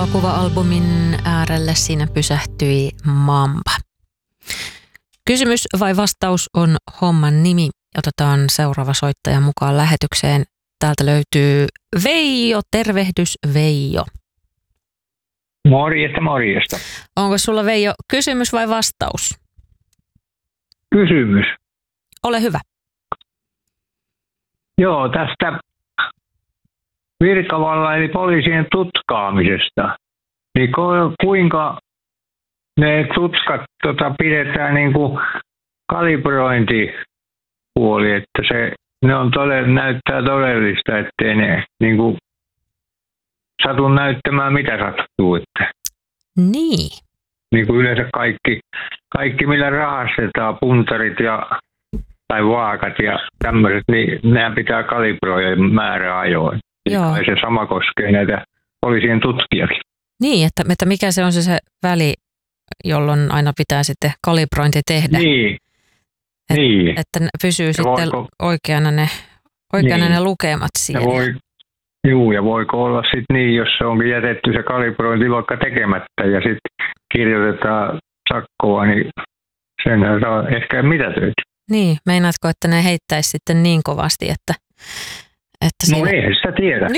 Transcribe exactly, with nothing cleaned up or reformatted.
elokuva-albumin äärelle siinä pysähtyi Mamba. Kysymys vai vastaus on homman nimi. Otetaan seuraava soittaja mukaan lähetykseen. Täältä löytyy Veijo. Tervehdys Veijo. Morjesta, morjesta. Onko sulla Veijo kysymys vai vastaus? Kysymys. Ole hyvä. Joo, tästä virkavallan eli poliisien tutkaamisesta. Niin kuinka ne tutkat tota, pidetään niin kuin kalibrointipuoli, että se, ne on todella, näyttää todellista, ettei ne niin kuin satu näyttämään mitä sattuu. Että. Niin. Niin kuin yleensä kaikki, kaikki millä rahastetaan, puntarit ja tai vaakat ja tämmöiset, niin nehän pitää kalibroida määräajoin. Joo. Ja se sama koskee näitä poliisien tutkijakin. Niin, että, että mikä se on se, se väli, jolloin aina pitää sitten kalibrointi tehdä. Niin. Et, niin. Että pysyy ja sitten voiko, oikeana, ne, oikeana niin. ne lukemat siellä. Ja voi, juu, ja voiko olla sitten niin, jos se onkin jätetty se kalibrointi vaikka tekemättä ja sitten kirjoitetaan sakkoa, niin sen saa ehkä mitätöity. Niin, meinaatko, että ne heittäisi sitten niin kovasti, että... että no siinä... eihän sitä tiedä.